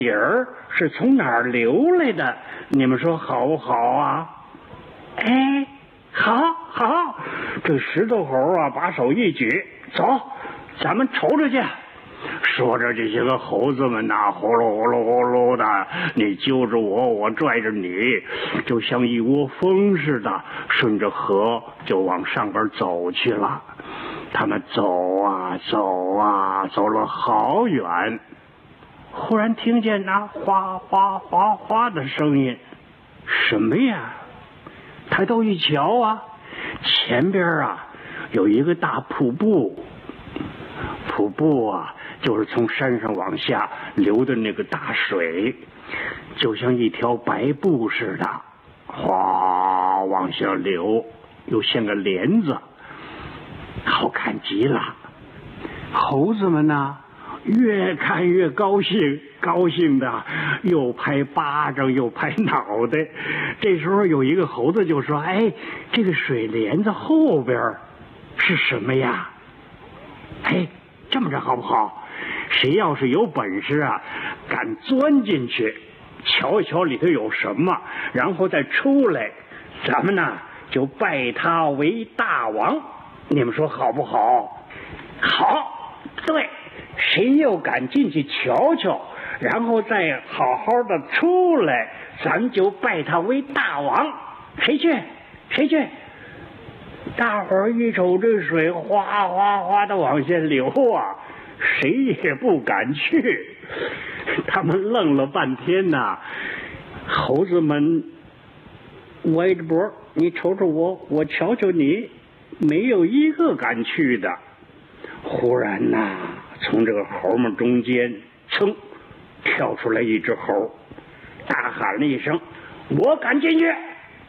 底儿是从哪儿流来的？你们说好不好啊？哎，好，好！这石头猴啊，把手一举，走，咱们瞅瞅去。说着，这些个猴子们呐，呼噜呼噜呼噜的，你揪着我，我拽着你，就像一窝蜂似的，顺着河就往上边走去了。他们走啊走啊，走了好远，忽然听见那哗哗哗哗的声音，什么呀？抬头一瞧啊，前边啊有一个大瀑布，瀑布啊就是从山上往下流的那个大水，就像一条白布似的，哗往下流，又像个帘子，好看极了。猴子们呢，越看越高兴，高兴的又拍巴掌又拍脑袋。这时候有一个猴子就说：“哎，这个水帘子后边是什么呀？哎，这么着好不好？谁要是有本事啊，敢钻进去瞧一瞧里头有什么，然后再出来，咱们呢就拜他为大王。你们说好不好？好，对，谁又敢进去瞧瞧，然后再好好的出来，咱就拜他为大王。谁去？谁去？”大伙儿一瞅这水哗哗哗的往下流啊，谁也不敢去。他们愣了半天呐，猴子们歪着脖，你瞅瞅我，我瞧瞧你，没有一个敢去的。忽然呐，从这个猴们中间噌跳出来一只猴，大喊了一声：“我敢进去！”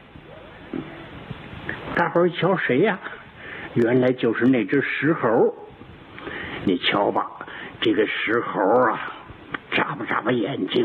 大伙儿一瞧，谁呀？原来就是那只石猴。你瞧吧，这个石猴啊，眨巴眨巴眼睛，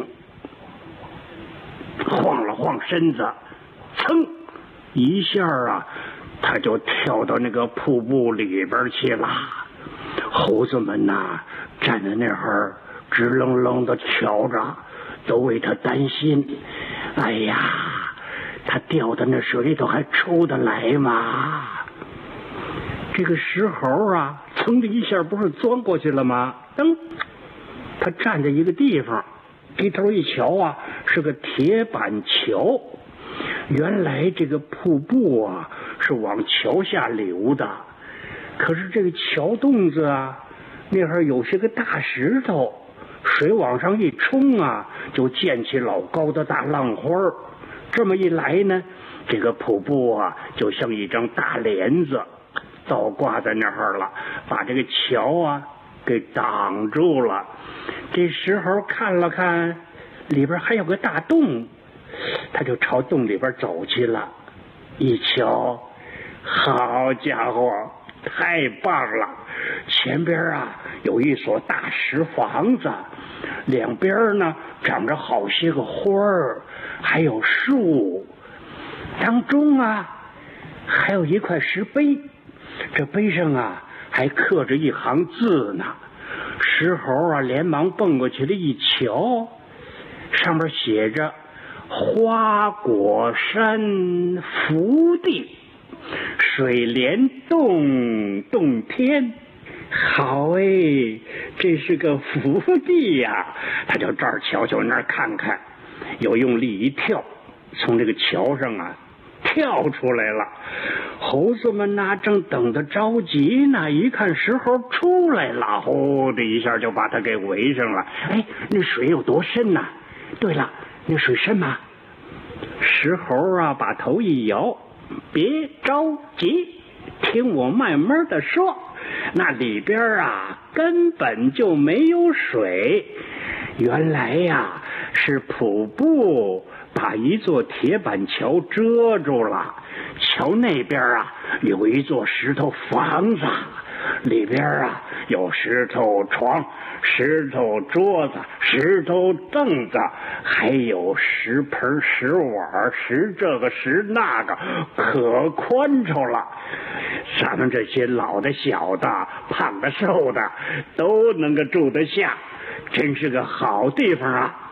晃了晃身子，噌一下啊，他就跳到那个瀑布里边去了。猴子们呐，站在那儿直愣愣的瞧着，都为他担心。哎呀，他掉到那水里头还出得来吗？这个石猴啊，噌的一下不是钻过去了吗？他站在一个地方，低头一瞧啊，是个铁板桥。原来这个瀑布啊是往桥下流的，可是这个桥洞子啊，那儿有些个大石头，水往上一冲啊，就溅起老高的大浪花。这么一来呢，这个瀑布啊就像一张大帘子倒挂在那儿了，把这个桥啊给挡住了。这石猴看了看里边还有个大洞，他就朝洞里边走去了。一瞧，好家伙，太棒了！前边啊有一所大石房子，两边呢长着好些个花儿，还有树，当中啊还有一块石碑，这碑上啊还刻着一行字呢。石猴啊连忙蹦过去了，一瞧，上面写着花果山福地，水帘洞洞天。好哎，这是个福地呀！他就这儿瞧瞧那儿看看，又用力一跳，从这个桥上啊跳出来了。猴子们呐正等得着急呢，一看石猴出来了，呼的一下就把他给围上了。哎，那水有多深呐？对了，那水深吗？石猴啊把头一摇，别着急，听我慢慢的说。那里边啊根本就没有水，原来呀是瀑布把一座铁板桥遮住了。桥那边啊有一座石头房子，里边啊有石头床、石头桌子、石头凳子，还有石盆、石碗、石这个石那个，可宽敞了。咱们这些老的小的、胖的瘦的都能够住得下，真是个好地方啊。